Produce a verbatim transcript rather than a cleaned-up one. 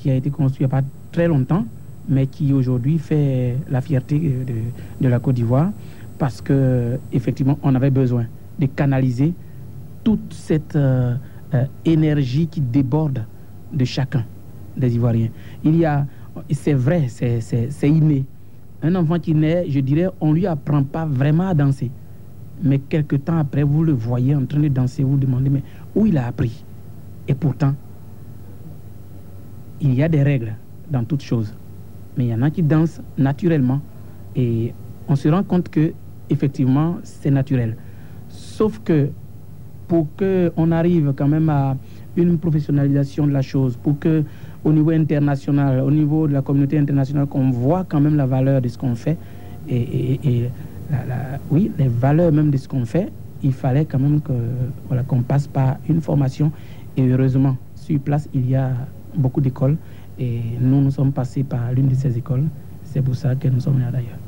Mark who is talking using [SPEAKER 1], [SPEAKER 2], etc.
[SPEAKER 1] qui a été construit il n'y a pas très longtemps, mais qui aujourd'hui fait la fierté de, de la Côte d'Ivoire, parce que effectivement, on avait besoin de canaliser toute cette euh, euh, énergie qui déborde de chacun des Ivoiriens. Il y a, c'est vrai, c'est, c'est, c'est inné. Un enfant qui naît, je dirais, on ne lui apprend pas vraiment à danser. Mais quelque temps après, vous le voyez en train de danser, vous vous demandez, mais où il a appris? Et pourtant, il y a des règles dans toutes choses. Mais il y en a qui dansent naturellement. Et on se rend compte que, effectivement, c'est naturel. Sauf que, pour qu'on arrive quand même à une professionnalisation de la chose, pour que, au niveau international, au niveau de la communauté internationale, qu'on voit quand même la valeur de ce qu'on fait, et, et, et la, la, oui, les valeurs même de ce qu'on fait, il fallait quand même que, voilà, qu'on passe par une formation. Et heureusement, sur place, il y a beaucoup d'écoles. Et nous, nous sommes passés par l'une de ces écoles. C'est pour ça que nous sommes là d'ailleurs.